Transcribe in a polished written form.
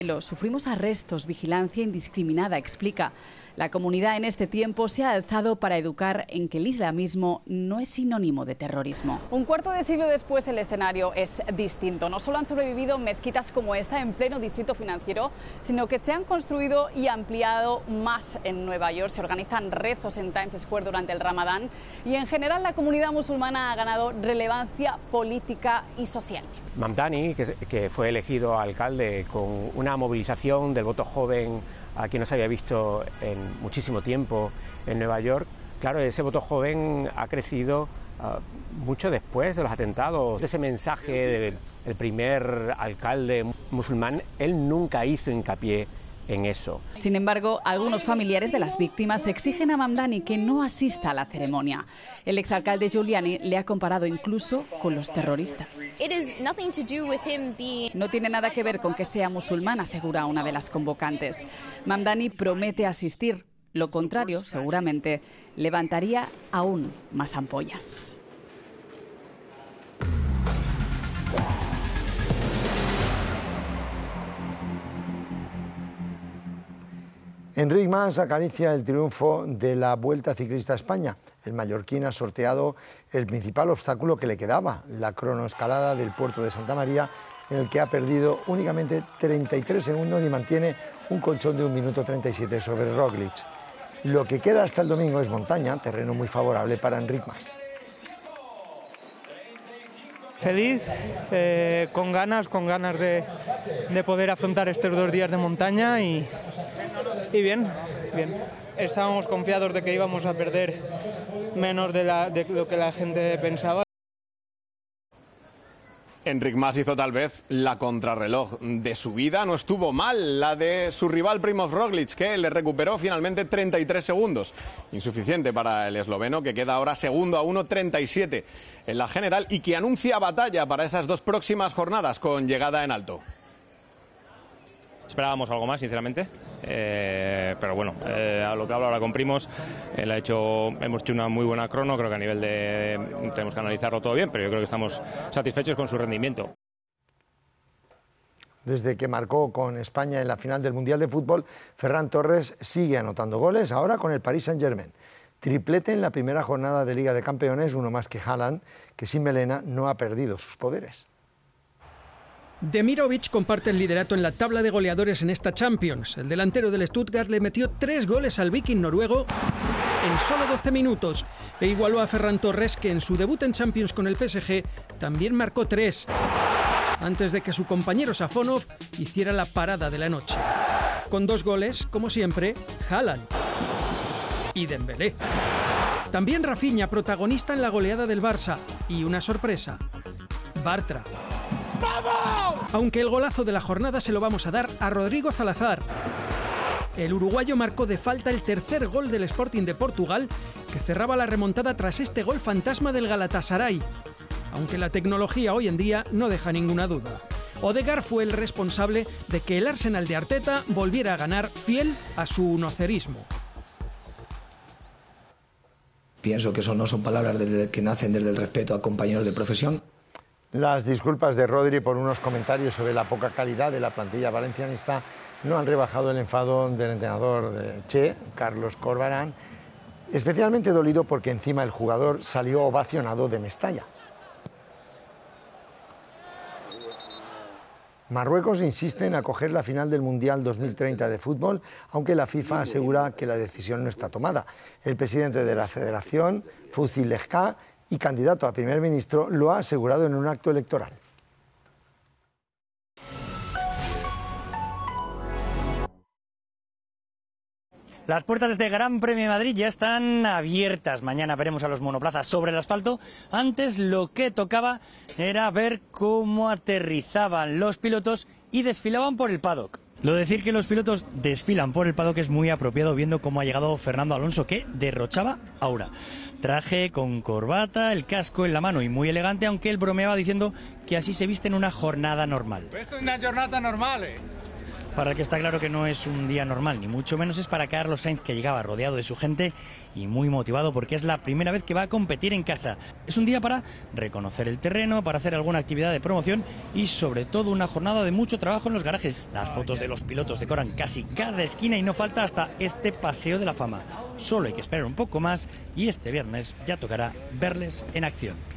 Sufrimos arrestos, vigilancia indiscriminada, explica. La comunidad en este tiempo se ha alzado para educar en que el islamismo no es sinónimo de terrorismo. Un cuarto de siglo después el escenario es distinto. No solo han sobrevivido mezquitas como esta en pleno distrito financiero, sino que se han construido y ampliado más en Nueva York. Se organizan rezos en Times Square durante el Ramadán y en general la comunidad musulmana ha ganado relevancia política y social. Mamdani, que fue elegido alcalde con una movilización del voto joven a quien no se había visto en muchísimo tiempo en Nueva York. Claro, ese voto joven ha crecido mucho después de los atentados. Ese mensaje del primer alcalde musulmán, él nunca hizo hincapié en eso. Sin embargo, algunos familiares de las víctimas exigen a Mamdani que no asista a la ceremonia. El exalcalde Giuliani le ha comparado incluso con los terroristas. No tiene nada que ver con que sea musulmán, asegura una de las convocantes. Mamdani promete asistir. Lo contrario, seguramente, levantaría aún más ampollas. Enric Mas acaricia el triunfo de la Vuelta Ciclista a España. El mallorquín ha sorteado el principal obstáculo que le quedaba, la cronoescalada del puerto de Santa María, en el que ha perdido únicamente 33 segundos y mantiene un colchón de 1 minuto 37 sobre Roglic. Lo que queda hasta el domingo es montaña, terreno muy favorable para Enric Mas. Feliz, con ganas de poder afrontar estos 2 días de montaña y bien. Estábamos confiados de que íbamos a perder menos de lo que la gente pensaba. Enric Mas hizo tal vez la contrarreloj de su vida. No estuvo mal la de su rival Primož Roglič, que le recuperó finalmente 33 segundos. Insuficiente para el esloveno, que queda ahora segundo a 1.37 en la general y que anuncia batalla para esas 2 próximas jornadas con llegada en alto. Esperábamos algo más, sinceramente, pero bueno, a lo que hablo ahora con Primož, hemos hecho una muy buena crono. Creo que a nivel de tenemos que analizarlo todo bien, pero yo creo que estamos satisfechos con su rendimiento. Desde que marcó con España en la final del Mundial de Fútbol, Ferran Torres sigue anotando goles, ahora con el Paris Saint-Germain. Triplete en la primera jornada de Liga de Campeones, uno más que Haaland, que sin melena no ha perdido sus poderes. Demirovic comparte el liderato en la tabla de goleadores en esta Champions. El delantero del Stuttgart le metió 3 goles al Viking noruego en solo 12 minutos e igualó a Ferran Torres, que en su debut en Champions con el PSG también marcó 3, antes de que su compañero Safonov hiciera la parada de la noche. Con 2 goles, como siempre, Haaland y Dembélé. También Rafinha, protagonista en la goleada del Barça, y una sorpresa, Bartra. Aunque el golazo de la jornada se lo vamos a dar a Rodrigo Salazar. El uruguayo marcó de falta el tercer gol del Sporting de Portugal, que cerraba la remontada tras este gol fantasma del Galatasaray. Aunque la tecnología hoy en día no deja ninguna duda. Odegaard fue el responsable de que el Arsenal de Arteta volviera a ganar, fiel a su unocerismo. Pienso que eso no son palabras que nacen desde el respeto a compañeros de profesión. Las disculpas de Rodri por unos comentarios sobre la poca calidad de la plantilla valencianista no han rebajado el enfado del entrenador de Che, Carlos Corberán, especialmente dolido porque encima el jugador salió ovacionado de Mestalla. Marruecos insiste en acoger la final del Mundial 2030 de fútbol, aunque la FIFA asegura que la decisión no está tomada. El presidente de la federación, Fouzi Lejka, y candidato a primer ministro, lo ha asegurado en un acto electoral. Las puertas de este Gran Premio de Madrid ya están abiertas. Mañana veremos a los monoplazas sobre el asfalto. Antes lo que tocaba era ver cómo aterrizaban los pilotos y desfilaban por el paddock. Lo de decir que los pilotos desfilan por el paddock es muy apropiado, viendo cómo ha llegado Fernando Alonso, que derrochaba aura. Traje con corbata, el casco en la mano y muy elegante, aunque él bromeaba diciendo que así se viste en una jornada normal. Esto es una jornada normal, para el que está claro que no es un día normal, ni mucho menos es para Carlos Sainz, que llegaba rodeado de su gente y muy motivado porque es la primera vez que va a competir en casa. Es un día para reconocer el terreno, para hacer alguna actividad de promoción y sobre todo una jornada de mucho trabajo en los garajes. Las fotos de los pilotos decoran casi cada esquina y no falta hasta este paseo de la fama. Solo hay que esperar un poco más y este viernes ya tocará verles en acción.